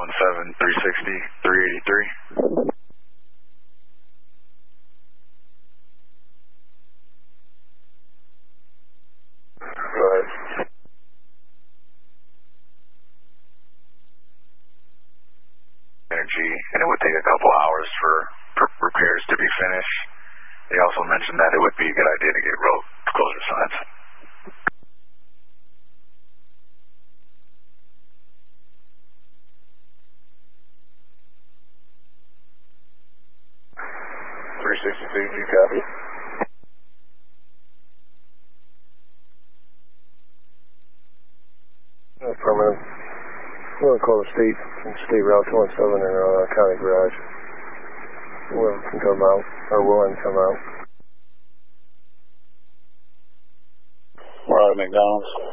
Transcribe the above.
217, 360, 383. Right. Energy, and it would take a couple hours for repairs to be finished. They also mentioned that it would be a good idea to get road closure signs. You copy? Permanent. I'm going to call the state route 27 in county garage. Whoever can come out, or willing to come out. We're out of McDonald's.